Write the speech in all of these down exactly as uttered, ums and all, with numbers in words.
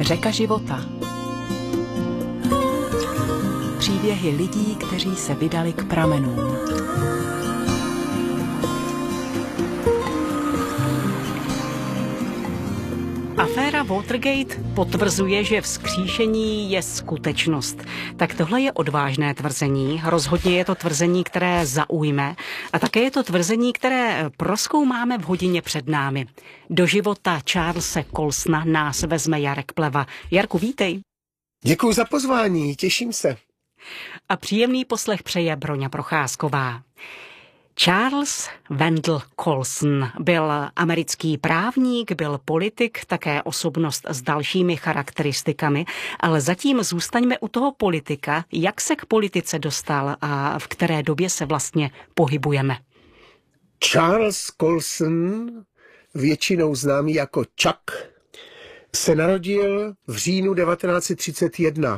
Řeka života. Příběhy lidí, kteří se vydali k pramenům. Aféra Watergate potvrzuje, že vzkříšení je skutečnost. Tak tohle je odvážné tvrzení, rozhodně je to tvrzení, které zaujme a také je to tvrzení, které prozkoumáme v hodině před námi. Do života Charlese Colsona nás vezme Jarek Pleva. Jarku, vítej. Děkuji za pozvání, těším se. A příjemný poslech přeje Broňa Procházková. Charles Wendell Colson byl americký právník, byl politik, také osobnost s dalšími charakteristikami, ale zatím zůstaňme u toho politika. Jak se k politice dostal a v které době se vlastně pohybujeme? Charles Colson, většinou známý jako Chuck, se narodil v říjnu devatenáct set třicet jedna.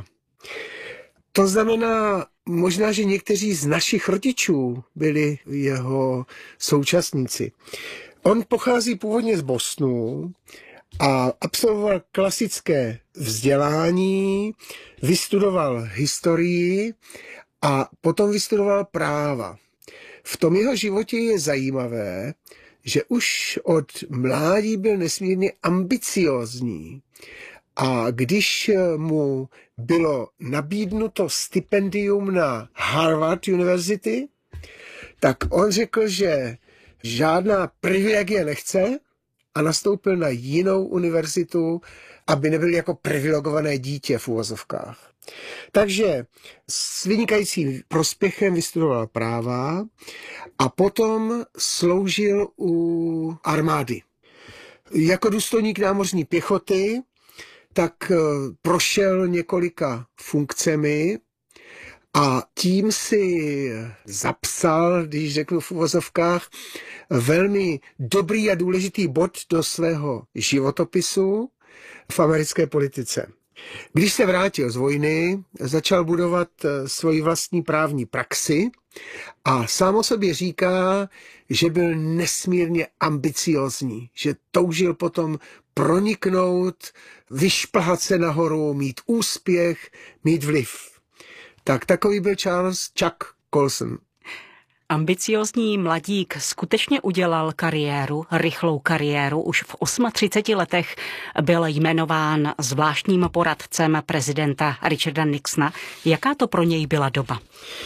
To znamená, možná, že někteří z našich rodičů byli jeho současníci. On pochází původně z Bostonu a absolvoval klasické vzdělání, vystudoval historii a potom vystudoval práva. V tom jeho životě je zajímavé, že už od mládí byl nesmírně ambiciózní. A když mu bylo nabídnuto stipendium na Harvard University, tak on řekl, že žádná privilegie nechce a nastoupil na jinou univerzitu, aby nebyl jako privilegované dítě v uvozovkách. Takže s vynikajícím prospěchem vystudoval práva a potom sloužil u armády. Jako důstojník námořní pěchoty tak prošel několika funkcemi a tím si zapsal, když řeknu v uvozovkách, velmi dobrý a důležitý bod do svého životopisu v americké politice. Když se vrátil z vojny, začal budovat svoji vlastní právní praxi a sám o sobě říká, že byl nesmírně ambiciózní, že toužil potom proniknout, vyšplhat se nahoru, mít úspěch, mít vliv. Tak takový byl Charles Chuck Colson. Ambiciózní mladík skutečně udělal kariéru, rychlou kariéru. Už v třiceti osmi letech byl jmenován zvláštním poradcem prezidenta Richarda Nixona. Jaká to pro něj byla doba?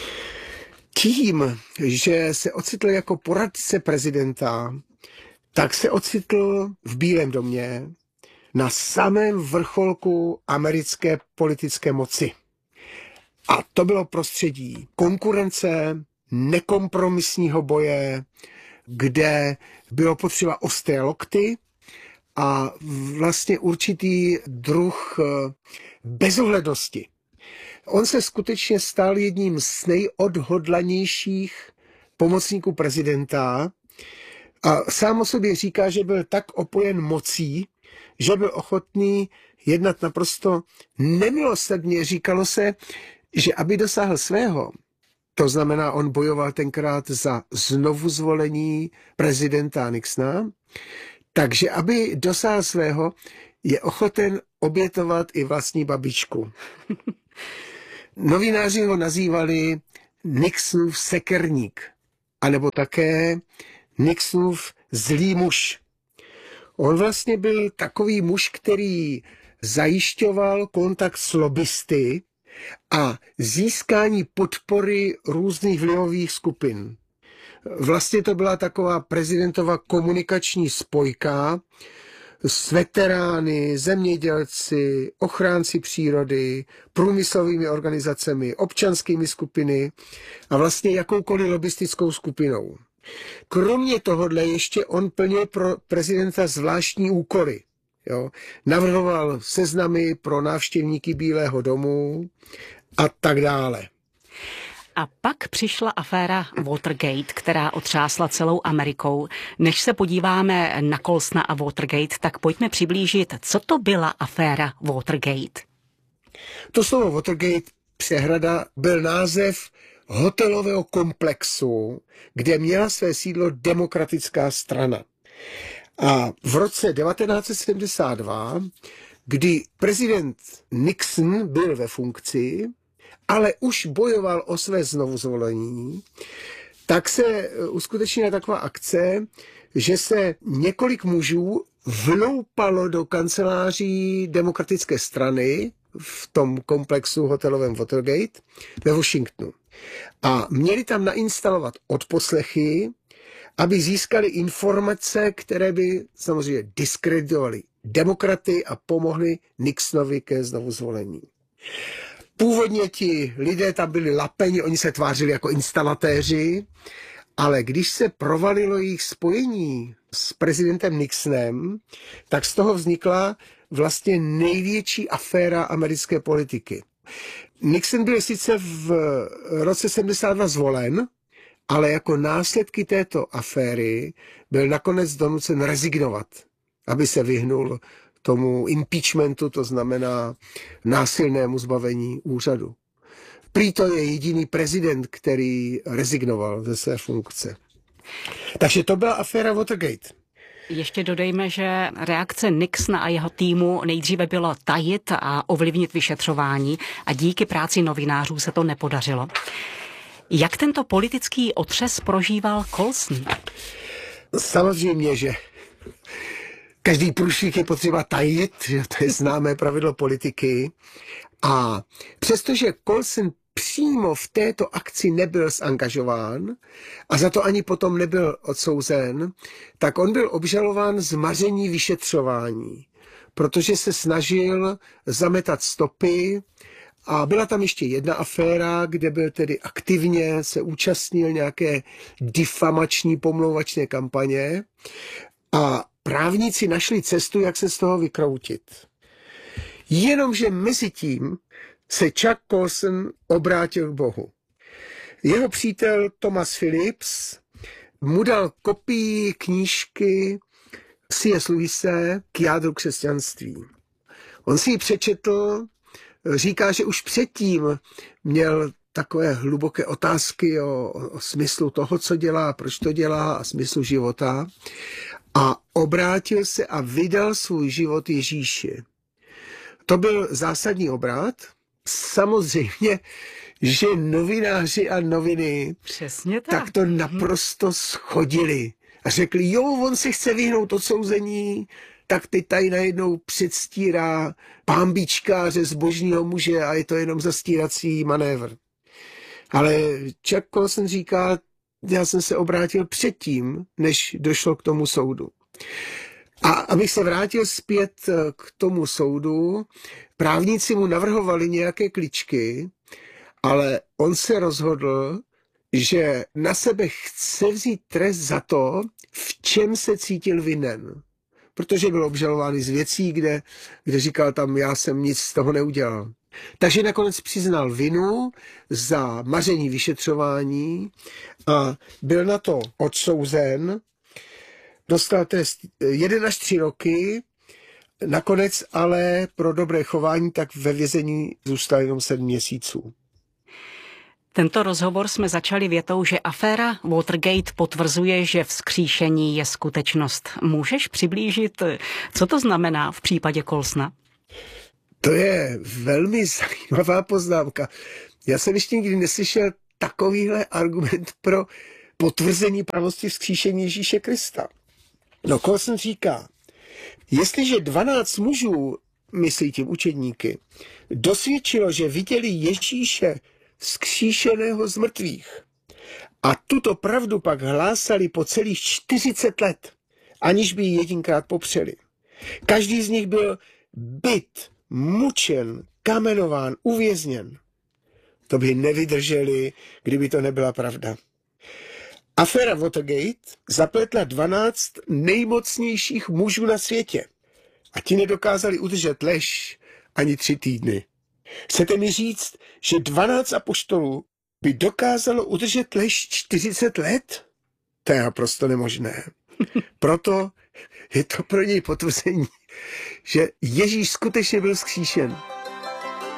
Tím, že se ocitl jako poradce prezidenta, tak se ocitl v Bílém domě na samém vrcholku americké politické moci. A to bylo prostředí konkurence, nekompromisního boje, kde bylo potřeba ostré lokty a vlastně určitý druh bezohlednosti. On se skutečně stal jedním z nejodhodlanějších pomocníků prezidenta a sám o sobě říká, že byl tak opojen mocí, že byl ochotný jednat naprosto nemilosrdně. Říkalo se, že aby dosáhl svého, to znamená, on bojoval tenkrát za znovuzvolení prezidenta Nixona, takže aby dosáhl svého, je ochoten obětovat i vlastní babičku. Novináři ho nazývali Nixonův sekerník, anebo také Nixonův zlý muž. On vlastně byl takový muž, který zajišťoval kontakt s lobbysty a získání podpory různých vlivových skupin. Vlastně to byla taková prezidentova komunikační spojka s veterány, zemědělci, ochránci přírody, průmyslovými organizacemi, občanskými skupiny a vlastně jakoukoliv lobbystickou skupinou. Kromě tohohle ještě on plnil pro prezidenta zvláštní úkoly. Jo. Navrhoval seznamy pro návštěvníky Bílého domu a tak dále. A pak přišla aféra Watergate, která otřásla celou Amerikou. Než se podíváme na Colsona a Watergate, tak pojďme přiblížit, co to byla aféra Watergate. To slovo Watergate, přehrada, byl název hotelového komplexu, kde měla své sídlo Demokratická strana. A v roce devatenáct set sedmdesát dva kdy prezident Nixon byl ve funkci, ale už bojoval o své znovuzvolení, tak se uskutečnila taková akce, že se několik mužů vloupalo do kanceláří demokratické strany v tom komplexu hotelovém Watergate ve Washingtonu. A měli tam nainstalovat odposlechy, aby získali informace, které by samozřejmě diskreditovaly demokraty a pomohly Nixonovi ke znovuzvolení. Původně ti lidé tam byli lapeni, oni se tvářili jako instalatéři, ale když se provalilo jejich spojení s prezidentem Nixonem, tak z toho vznikla vlastně největší aféra americké politiky. Nixon byl sice v roce sedmdesát dva zvolen, ale jako následky této aféry byl nakonec donucen rezignovat, aby se vyhnul tomu impeachmentu, to znamená násilnému zbavení úřadu. Prý to je jediný prezident, který rezignoval ze své funkce. Takže to byla aféra Watergate. Ještě dodejme, že reakce Nixona a jeho týmu nejdříve bylo tajit a ovlivnit vyšetřování a díky práci novinářů se to nepodařilo. Jak tento politický otřes prožíval Colson? Samozřejmě, že každý průšvih je potřeba tajit, že to je známé pravidlo politiky. A přestože Colson přímo v této akci nebyl zangažován a za to ani potom nebyl odsouzen, tak on byl obžalován z maření vyšetřování, protože se snažil zametat stopy. A byla tam ještě jedna aféra, kde byl tedy aktivně se účastnil nějaké difamační pomlouvačné kampaně a právníci našli cestu, jak se z toho vykroutit. Jenomže mezi tím se Chuck Colson obrátil k Bohu. Jeho přítel Thomas Phillips mu dal kopii knížky C S Lewise K jádru křesťanství. On si ji přečetl, říká, že už předtím měl takové hluboké otázky o, o smyslu toho, co dělá, proč to dělá a smyslu života. A obrátil se a vydal svůj život Ježíši. To byl zásadní obrat. Samozřejmě, že novináři a noviny Přesně tak. tak to naprosto schodili. A řekli, jo, on se chce vyhnout odsouzení, tak teď tady najednou předstírá pánbičkáře zbožního muže a je to jenom zastírací manévr. Ale Chuck Colson říká, já jsem se obrátil předtím, než došlo k tomu soudu. A abych se vrátil zpět k tomu soudu, právníci mu navrhovali nějaké kličky, ale on se rozhodl, že na sebe chce vzít trest za to, v čem se cítil vinen. Protože byl obžalován z věcí, kde, kde říkal tam, já jsem nic z toho neudělal. Takže nakonec přiznal vinu za maření vyšetřování a byl na to odsouzen. Dostal trest jeden až tři roky, nakonec ale pro dobré chování tak ve vězení zůstal jenom sedm měsíců. Tento rozhovor jsme začali větou, že aféra Watergate potvrzuje, že vzkříšení je skutečnost. Můžeš přiblížit, co to znamená v případě Colsona? To je velmi zajímavá poznámka. Já jsem ještě nikdy neslyšel takovýhle argument pro potvrzení pravosti vzkříšení Ježíše Krista. No, Colson říká, jestliže dvanáct mužů, myslí tím učedníky, dosvědčilo, že viděli Ježíše vzkříšeného z mrtvých a tuto pravdu pak hlásali po celých čtyřicet let, aniž by ji jedinkrát popřeli. Každý z nich byl bit, mučen, kamenován, uvězněn. To by nevydrželi, kdyby to nebyla pravda. Aféra Watergate zapletla dvanáct nejmocnějších mužů na světě a ti nedokázali udržet lež ani tři týdny. Chcete mi říct, že dvanáct apoštolů by dokázalo udržet lež čtyřicet let? To je naprosto nemožné. Proto je to pro něj potvrzení, že Ježíš skutečně byl vzkříšen.